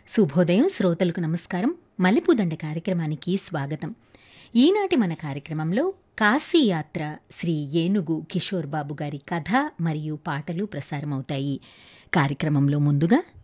శుభోదయం శ్రోతలకు నమస్కారం. మల్లెపూదండ కార్యక్రమానికి స్వాగతం. ఈనాటి మన కార్యక్రమంలో కాశీయాత్ర శ్రీ ఏనుగు కిషోర్ బాబు గారి కథ మరియు పాటలు ప్రసారమవుతాయి. కార్యక్రమంలో ముందుగా